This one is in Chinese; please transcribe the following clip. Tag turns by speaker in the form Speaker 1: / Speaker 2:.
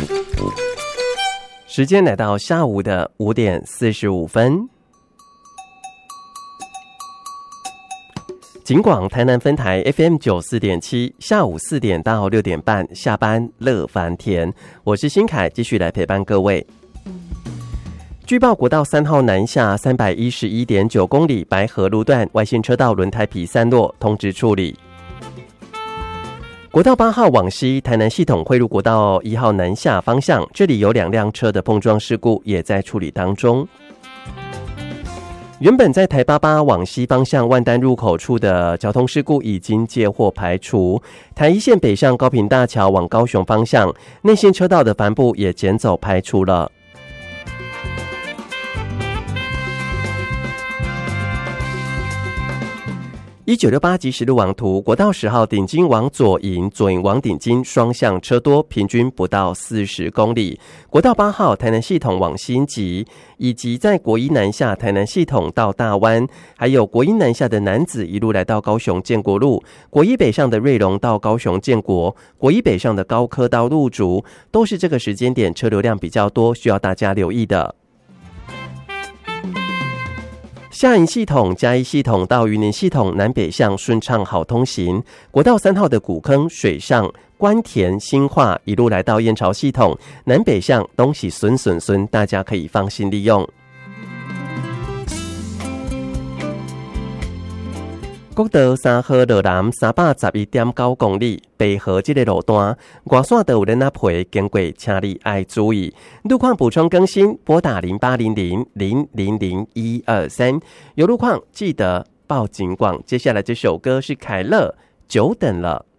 Speaker 1: 时间来到下午的5点45分。警广台南分台 FM 94.7，下午4点到6点半下班乐翻天，我是新凯，继续来陪伴各位。据报国道3号南下 311.9 公里白河路段外线车道轮胎皮散落，通知处理。国道8号往西台南系统汇入国道1号南下方向，这里有2辆车的碰撞事故也在处理当中。原本在台88往西方向万丹入口处的交通事故已经接获排除，台一线北上高屏大桥往高雄方向内线车道的帆布也减走排除了。1968即时路网图，国道10号顶金往左营，左营往顶金双向车多，平均不到40公里。国道8号台南系统往新集，以及在国一南下台南系统到大湾，还有国一南下的楠梓一路来到高雄建国路，国一北上的瑞隆到高雄建国，国一北上的高科到路竹，都是这个时间点车流量比较多，需要大家留意的。下营系统、嘉义系统到云林系统南北向顺畅好通行，国道3号的古坑、水上、关田、新化一路来到燕巢系统南北向东西顺，大家可以放心利用。国道3号落南311.9公里，北河这个路段外线都有人陪，经过请你爱注意。路况补充更新，拨打0800000123，有路况记得报警广。接下来这首歌是凯乐，久等了。